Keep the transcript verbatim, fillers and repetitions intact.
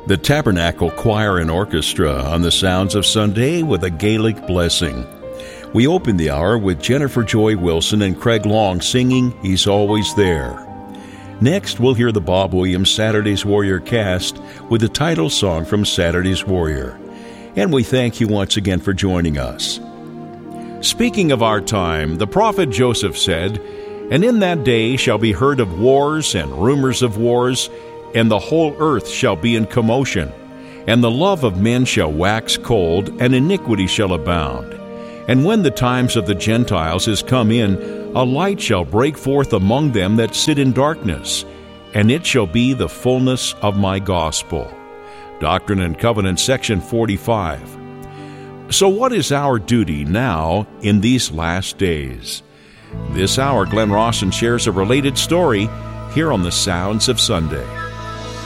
The Tabernacle Choir and Orchestra on the Sounds of Sunday with a Gaelic blessing. We open the hour with Jennifer Joy Wilson and Craig Long singing He's Always There. Next, we'll hear the Bob Williams Saturday's Warrior cast with the title song from Saturday's Warrior. And we thank you once again for joining us. Speaking of our time, the prophet Joseph said, "And in that day shall be heard of wars and rumors of wars, and the whole earth shall be in commotion. And the love of men shall wax cold, and iniquity shall abound. And when the times of the Gentiles is come in, a light shall break forth among them that sit in darkness, and it shall be the fullness of my gospel." Doctrine and Covenants, section forty-five. So what is our duty now in these last days? This hour, Glenn Rawson shares a related story here on the Sounds of Sunday.